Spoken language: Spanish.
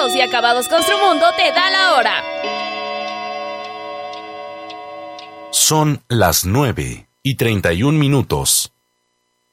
Terminados y acabados Construmundo te da la hora. Son las 9:31.